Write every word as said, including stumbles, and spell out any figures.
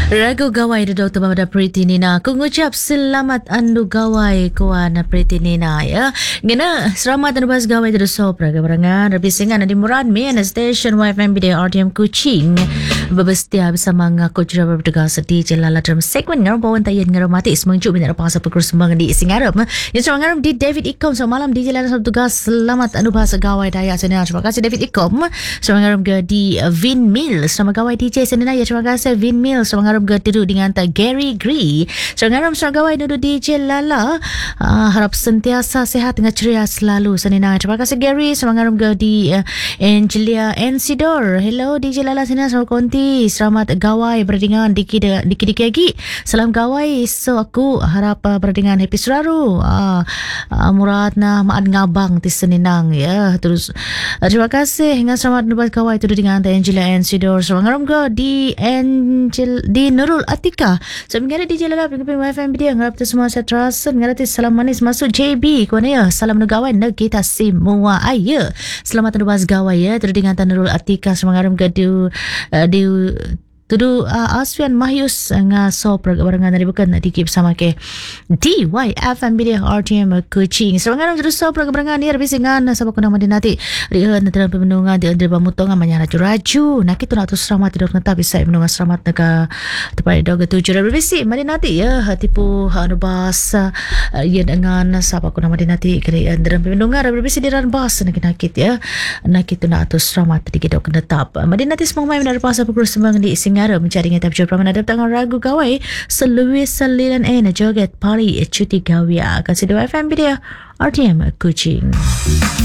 Ragu gawai da Doktor Mamada Priti Nina. Ku ngucap selamat andu gawai kuan Priti Nina ya. Gina selamat andu bas gawai da sopra keberangan Rabi Singan di Murad Main Station Y F M B D R T M Kuching. Berbestia bersama ngaku jura berdegas di Jelala dalam segmen ngaram bawan tayan ngaram mati semengcuk bina pasal perkembangan di Singaram. Yang sama ngaram di David Ikom sama malam di Jelala satu tugas selamat andu bas gawai daya senina. Terima kasih David Ikom. Sama ngaram ke di Vin Mill sama gawai D J senina ya. Terima kasih Vin Mill sama ngaram ke duduk dengan ta Gary Gree. Sama ngaram sama gawai duduk di Jelala. Uh, harap sentiasa sehat dengan ceria selalu senina. Terima kasih Gary sama ngaram ke di uh, Angelia Ensidor. Hello di Jelala senina sama konti. Selamat gawai berdingan dikit dikit lagi. Salam gawai. So aku harap uh, berdingan happy selalu. Uh, uh, Murad na maan ngabang ti seninang ya. Terus uh, terima kasih dengan selamat nubat gawai tu dengan Angela Ensidor. So ngaram go di Angel di Nurul Atika. So mengada di Jelala pengepeng Y F M B dia ngarap tu semua saya terasa ngada salam manis masuk J B kuana ya. Salam nu gawai na kita semua ayo. Selamat nubat gawai ya. Terus dengan Nurul Atika semua ngaram go di uh, di Tudu uh, Aswian Mahyus nga so perbarangan dari bukan dikip sama ke D Y F M B D R T M Kuching. Serangan terus so perbarangan ni habis dengan sabak kuna mandi nanti rihan dalam pemenungan di andre bamutongan manya raju-raju. Nak itu nak tu selamat tidur nata bisa menungan selamat naga tepat dog tujuh habis mandi nanti ya tipu anu bas ya dengan sabak kuna mandi nanti kira dalam pemenungan habis diran bas nak nakit ya. Nak itu nak tu selamat di dog tetap. Mandi nanti semua main dari pasal perkembangan di Singaram mencari ngetap jua pramanadap tangan ragu gawai seluis selilan eh na joget pari cuti gawia kasih dua F M B dia R T M Kuching.